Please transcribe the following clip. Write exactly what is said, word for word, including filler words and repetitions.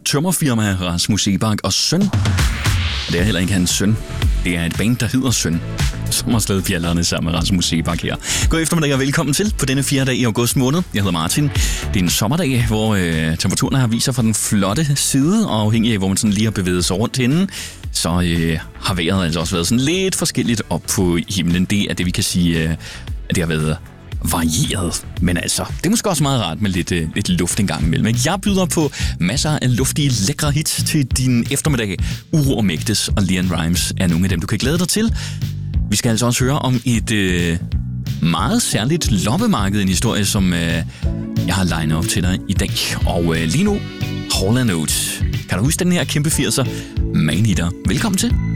tømmerfirma Rasmus Seebach og Søn. Det er heller ikke hans søn. Det er et band, der hedder Søn, som har slået fjallerne sammen med Rasmus Seebach her. God eftermiddag og velkommen til på denne fjerde dag i august måned. Jeg hedder Martin. Det er en sommerdag, hvor øh, temperaturen har vist sig fra den flotte side, og afhængig af, hvor man sådan lige har bevæget sig rundt henne, så øh, har vejret altså også været sådan lidt forskelligt op på himlen. Det er det, vi kan sige, øh, at det har været varieret. Men altså, det er måske også meget rart med lidt, øh, lidt luft en gang imellem. Jeg byder på masser af luftige, lækre hits til din eftermiddag. Uro og Mægtes og Leon Rimes er nogle af dem, du kan glæde dig til. Vi skal altså også høre om et øh, meget særligt loppemarked, en historie, som øh, jeg har legnet op til dig i dag. Og øh, lige nu, Hall and Oates. Kan du huske den her kæmpe firser? Man Eater. Velkommen til.